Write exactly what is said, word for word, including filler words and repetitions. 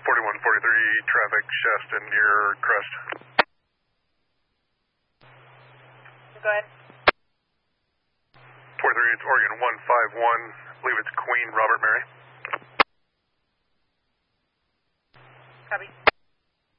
forty-one forty-three, traffic, Shasta near Crest. Go ahead. forty-three, it's Oregon one five one, I believe it's Queen Robert Mary. Copy.